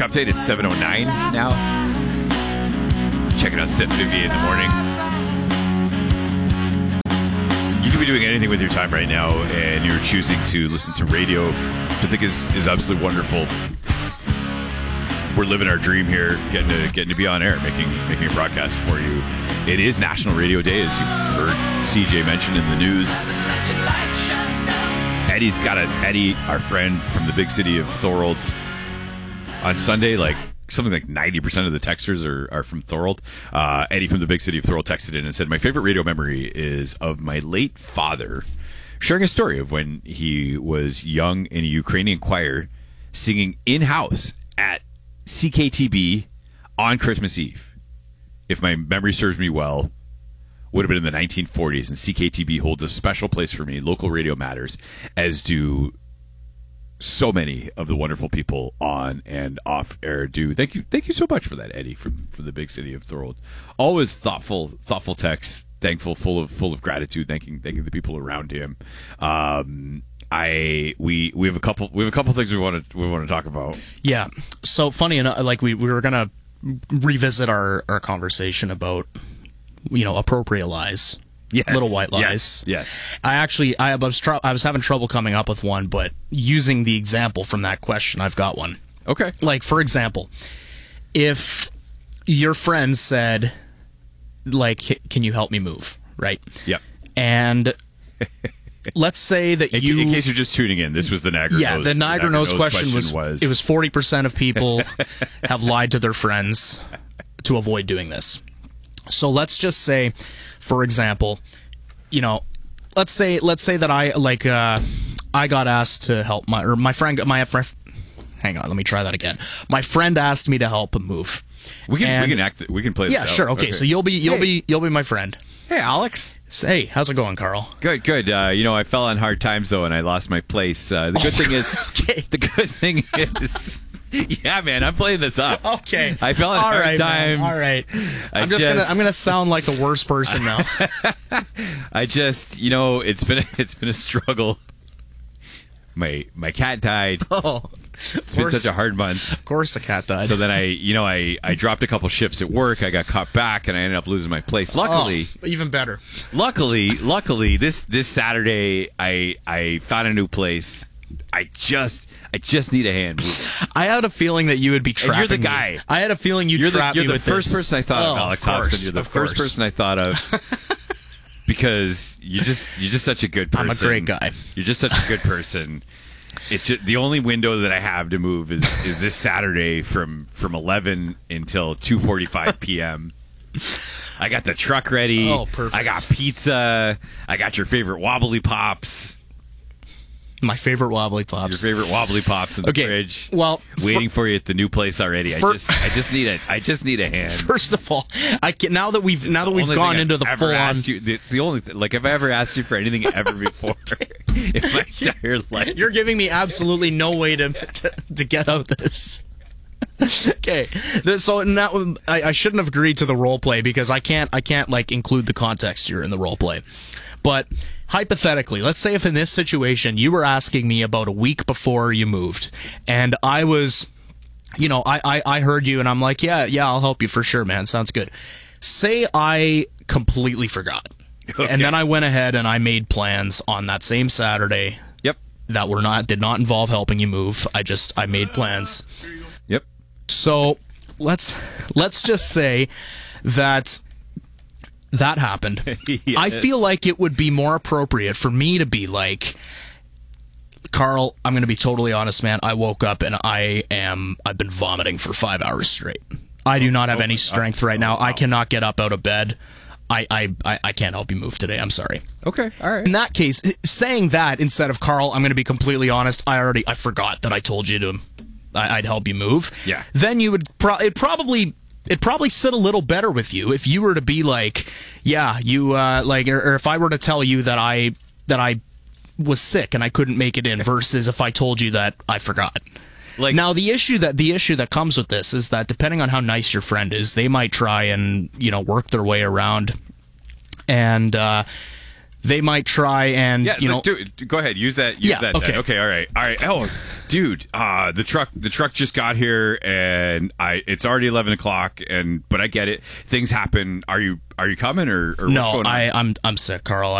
update. It's 7:09 now. Checking out Steph Vivier in the morning. You could be doing anything with your time right now, and you're choosing to listen to radio, which I think is absolutely wonderful. We're living our dream here, getting to be on air, making a broadcast for you. It is National Radio Day, as you heard CJ mention in the news. Eddie, our friend from the big city of Thorold. On Sunday, something like 90% of the texters are from Thorold. Eddie from the big city of Thorold texted in and said, "My favorite radio memory is of my late father sharing a story of when he was young in a Ukrainian choir singing in-house at CKTB on Christmas Eve. If my memory serves me well, would have been in the 1940s, and CKTB holds a special place for me. Local radio matters, as do so many of the wonderful people on and off air do." Thank you so much for that, Eddie from the big city of Thorold. Always thoughtful texts, thankful, full of gratitude, thanking the people around him. We have a couple things we want to talk about. Yeah. So funny enough, we were gonna revisit our conversation about appropriate lies. Yes, little white lies. Yes. I was having trouble coming up with one, but using the example from that question, I've got one. Okay. For example, if your friend said, "Can you help me move?" Right? Yep. And let's say that in case you're just tuning in, this was the Niagara Nose. Yeah, the Niagara Nose question was 40% of people have lied to their friends to avoid doing this. So let's just say, for example, let's say that I got asked to help my friend. Hang on, let me try that again. My friend asked me to help him move. We can play this out. Yeah, sure. Okay, so you'll be my friend. Hey, Alex. Hey, how's it going, Carl? Good. I fell on hard times though, and I lost my place. The good thing is, yeah, man, I'm playing this up. Okay. I fell on hard times. Man. All right. I'm gonna sound like the worst person now. It's been a struggle. My cat died. Oh. It's been such a hard month. Of course the cat died. So then I dropped a couple shifts at work. I got caught back, and I ended up losing my place. Luckily, even better. Luckily, this Saturday I found a new place. I just need a hand moving. I had a feeling that you would be trapping You're the guy. Me. I had a feeling you'd trap me with this. You're the first person I thought of, Alex Hobson. You're the first person I thought of. Because you're just such a good person. I'm a great guy. You're just such a good person. It's just, the only window that I have to move is this Saturday from 11 until 2:45 p.m. I got the truck ready. Oh, perfect. I got pizza. I got your favorite wobbly pops. My favorite wobbly pops. Your favorite wobbly pops in the fridge. Well, waiting for you at the new place already. I just need a hand. First of all, now that we've gone into the full on. It's the only thing. Have I ever asked you for anything ever before in my entire life? You're giving me absolutely no way to get out this. Okay, so now I shouldn't have agreed to the role play because I can't include the context here in the role play, but. Hypothetically, let's say if in this situation you were asking me about a week before you moved, and I was, I heard you and I'm like, yeah, I'll help you for sure, man. Sounds good. Say I completely forgot. Okay. And then I went ahead and I made plans on that same Saturday. Yep. That did not involve helping you move. I made plans. Yep. So let's just say that happened. Yes. I feel like it would be more appropriate for me to be like, Carl, I'm going to be totally honest, man. I woke up and I've been vomiting for 5 hours straight. I do not have any strength right now. Wow. I cannot get up out of bed. I can't help you move today. I'm sorry. Okay, all right. In that case, saying that instead of, Carl, I'm going to be completely honest, I forgot that I told you I'd help you move. Yeah. Then you would it'd probably sit a little better with you if you were to be like, yeah, you or if I were to tell you that I was sick and I couldn't make it in versus if I told you that I forgot. Now the issue that comes with this is that depending on how nice your friend is, they might try and work their way around and they might try and Yeah, go ahead. Use that. Use that. Okay. Then. Okay. All right. Oh, dude. The truck just got here, and it's already 11 o'clock. But I get it. Things happen. Are you coming or what's no, going on? I'm sick, Carl.